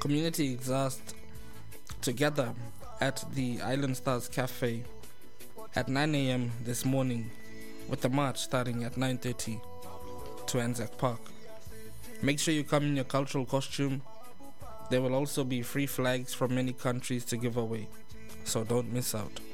community exists together at the Island Stars Cafe at 9 a.m. this morning, with the march starting at 9:30 to Anzac Park. Make sure you come in your cultural costume. There will also be free flags from many countries to give away, so don't miss out.